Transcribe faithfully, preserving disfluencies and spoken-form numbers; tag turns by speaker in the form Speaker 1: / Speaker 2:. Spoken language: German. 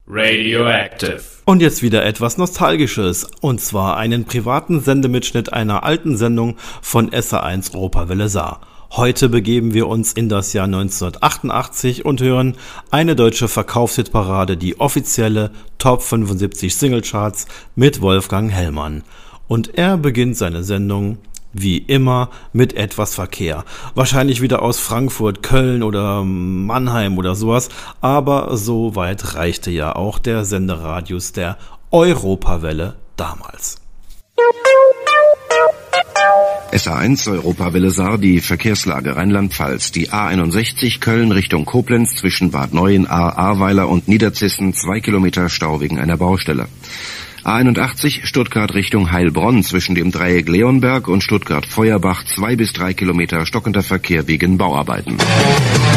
Speaker 1: Radioactive.
Speaker 2: Und jetzt wieder etwas Nostalgisches, und zwar einen privaten Sendemitschnitt einer alten Sendung von S R eins Europawelle Saar. Heute begeben wir uns in das Jahr neunzehnhundertachtundachtzig und hören eine deutsche Verkaufshitparade, die offizielle Top fünfundsiebzig Singlecharts mit Wolfgang Hellmann. Und er beginnt seine Sendung wie immer mit etwas Verkehr. Wahrscheinlich wieder aus Frankfurt, Köln oder Mannheim oder sowas. Aber so weit reichte ja auch der Senderadius der Europawelle damals.
Speaker 3: S R eins Europawelle Saar, die Verkehrslage Rheinland-Pfalz. Die A einundsechzig Köln Richtung Koblenz zwischen Bad Neuenahr, Ahrweiler und Niederzissen, zwei Kilometer Stau wegen einer Baustelle. A einundachtzig Stuttgart Richtung Heilbronn zwischen dem Dreieck Leonberg und Stuttgart-Feuerbach, zwei bis drei Kilometer stockender Verkehr wegen Bauarbeiten.